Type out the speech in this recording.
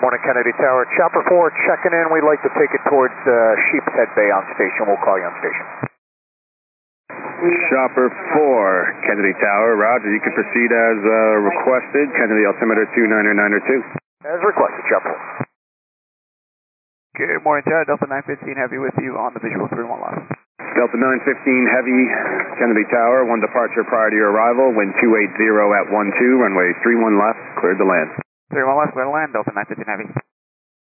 morning, Kennedy Tower. Chopper 4 checking in. We'd like to take it towards Sheep's Head Bay on station. We'll call you on station. Chopper 4, Kennedy Tower. Roger, you can proceed as requested. Kennedy altimeter 29902. As requested, Chopper 4. Good morning, Tower. Delta 915 Heavy with you on the visual 31 left. Delta 915 Heavy, Kennedy Tower. One departure prior to your arrival. Wind 280 at 12, runway 31 left. Cleared to land. 31 left, clear to land. Delta 915 Heavy.